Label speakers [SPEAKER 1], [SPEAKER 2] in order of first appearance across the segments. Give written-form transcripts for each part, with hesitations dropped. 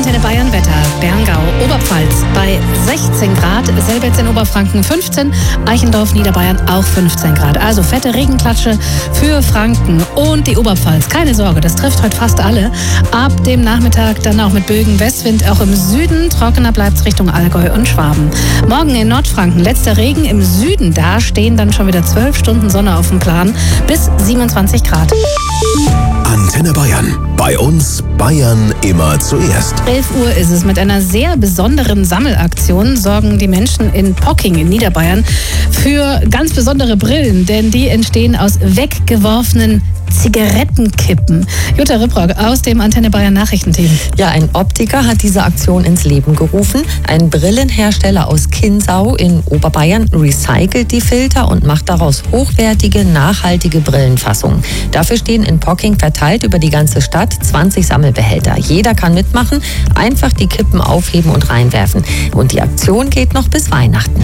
[SPEAKER 1] Antenne Bayern Wetter. Berngau, Oberpfalz bei 16 Grad, Selbitz in Oberfranken 15, Eichendorf, Niederbayern auch 15 Grad. Also fette Regenklatsche für Franken und die Oberpfalz. Keine Sorge, das trifft heute fast alle. Ab dem Nachmittag dann auch mit Bögen, Westwind auch im Süden. Trockener bleibt es Richtung Allgäu und Schwaben. Morgen in Nordfranken letzter Regen im Süden. Da stehen dann schon wieder 12 Stunden Sonne auf dem Plan bis 27 Grad.
[SPEAKER 2] Antenne Bayern. Bei uns Bayern immer zuerst.
[SPEAKER 1] 11 Uhr ist es. Mit einer sehr besonderen Sammelaktion sorgen die Menschen in Pocking in Niederbayern für ganz besondere Brillen, denn die entstehen aus weggeworfenen Zigarettenkippen. Jutta Ripprock aus dem Antenne Bayern Nachrichtenteam.
[SPEAKER 3] Ja, ein Optiker hat diese Aktion ins Leben gerufen. Ein Brillenhersteller aus Kinsau in Oberbayern recycelt die Filter und macht daraus hochwertige, nachhaltige Brillenfassungen. Dafür stehen in Pocking verteilt über die ganze Stadt 20 Sammelbehälter. Jeder kann mitmachen, einfach die Kippen aufheben und reinwerfen. Und die Aktion geht noch bis Weihnachten.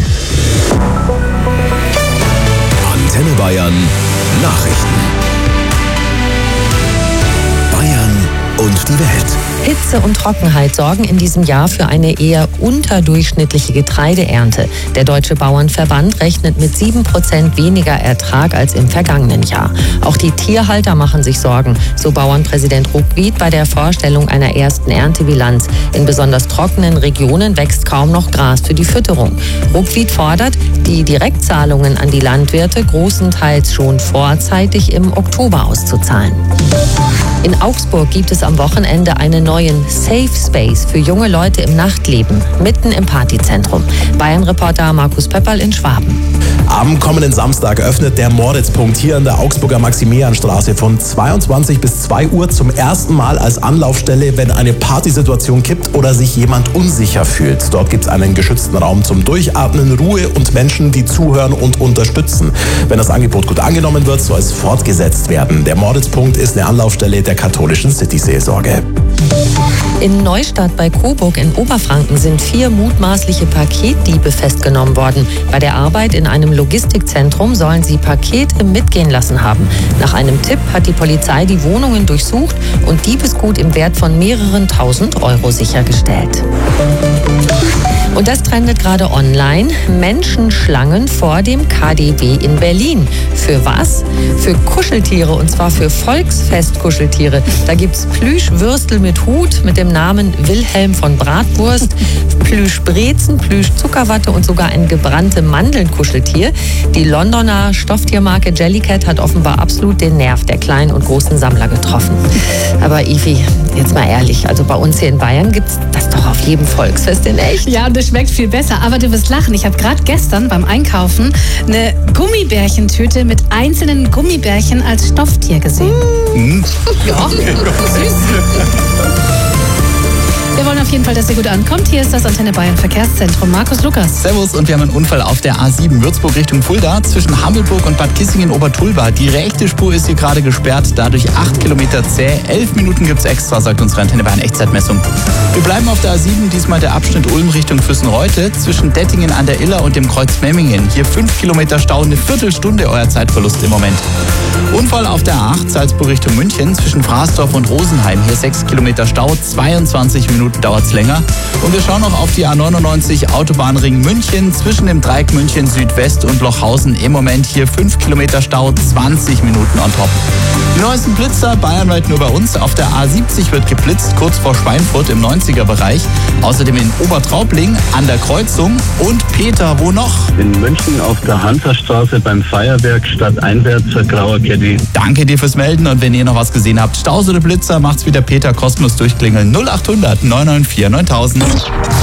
[SPEAKER 2] Antenne Bayern Nachrichten. Bayern und die Welt.
[SPEAKER 3] Hitze und Trockenheit sorgen in diesem Jahr für eine eher unterdurchschnittliche Getreideernte. Der Deutsche Bauernverband rechnet mit 7% weniger Ertrag als im vergangenen Jahr. Auch die Tierhalter machen sich Sorgen, so Bauernpräsident Ruckwied bei der Vorstellung einer ersten Erntebilanz. In besonders trockenen Regionen wächst kaum noch Gras für die Fütterung. Ruckwied fordert, die Direktzahlungen an die Landwirte großenteils schon vorzeitig im Oktober auszuzahlen. In Augsburg gibt es am Wochenende einen neuen Safe Space für junge Leute im Nachtleben, mitten im Partyzentrum. Bayern-Reporter Markus Pöpperl in Schwaben.
[SPEAKER 4] Am kommenden Samstag öffnet der Moritzpunkt hier in der Augsburger Maximilianstraße von 22 bis 2 Uhr zum ersten Mal als Anlaufstelle, wenn eine Partysituation kippt oder sich jemand unsicher fühlt. Dort gibt es einen geschützten Raum zum Durchatmen, Ruhe und Menschen, die zuhören und unterstützen. Wenn das Angebot gut angenommen wird, soll es fortgesetzt werden. Der Moritzpunkt ist eine Anlaufstelle der katholischen City-Seelsorge.
[SPEAKER 3] In Neustadt bei Coburg in Oberfranken sind 4 mutmaßliche Paketdiebe festgenommen worden. Bei der Arbeit in einem Logistikzentrum sollen sie Pakete mitgehen lassen haben. Nach einem Tipp hat die Polizei die Wohnungen durchsucht und Diebesgut im Wert von mehreren tausend Euro sichergestellt. Und das trendet gerade online. Menschenschlangen vor dem KaDeWe in Berlin. Für was? Für Kuscheltiere, und zwar für Volksfestkuscheltiere. Da gibt's Plüschwürstel mit Hut mit dem Namen Wilhelm von Bratwurst, Plüschbrezen, Plüschzuckerwatte und sogar ein gebrannte Mandeln-Kuscheltier. Die Londoner Stofftiermarke Jellycat hat offenbar absolut den Nerv der kleinen und großen Sammler getroffen. Aber Ivi, jetzt mal ehrlich, also bei uns hier in Bayern gibt's das doch auf jedem Volksfest in echt.
[SPEAKER 1] Ja, und das schmeckt viel besser, aber du wirst lachen. Ich habe gerade gestern beim Einkaufen eine Gummibärchentüte mit einzelnen Gummibärchen als Stofftier gesehen. Ja, süß. Wir wollen auf jeden Fall, dass ihr gut ankommt. Hier ist das Antenne Bayern Verkehrszentrum. Markus Lukas.
[SPEAKER 5] Servus, und wir haben einen Unfall auf der A7 Würzburg Richtung Fulda zwischen Hammelburg und Bad Kissingen-Obertulba. Die rechte Spur ist hier gerade gesperrt, dadurch 8 Kilometer zäh. 11 Minuten gibt's extra, sagt unsere Antenne Bayern Echtzeitmessung. Wir bleiben auf der A7, diesmal der Abschnitt Ulm Richtung Füssenreute zwischen Dettingen an der Iller und dem Kreuz Memmingen. Hier 5 Kilometer Stau, eine Viertelstunde euer Zeitverlust im Moment. Unfall auf der A8 Salzburg Richtung München zwischen Fraßdorf und Rosenheim. Hier 6 Kilometer Stau, 22 Minuten dauert's länger. Und wir schauen noch auf die A99 Autobahnring München zwischen dem Dreieck München Südwest und Lochhausen. Im Moment hier 5 Kilometer Stau, 20 Minuten on top. Die neuesten Blitzer bayernweit nur bei uns. Auf der A70 wird geblitzt, kurz vor Schweinfurt im 90er-Bereich. Außerdem in Obertraubling an der Kreuzung. Und Peter, wo noch?
[SPEAKER 6] In München auf der Hansastraße beim Feuerwerk stadteinwärts zur Grauer Kette.
[SPEAKER 5] Danke dir fürs Melden, und wenn ihr noch was gesehen habt, Staus oder Blitzer, macht's wie der Peter, kostenlos durchklingeln. 0800 994 9000.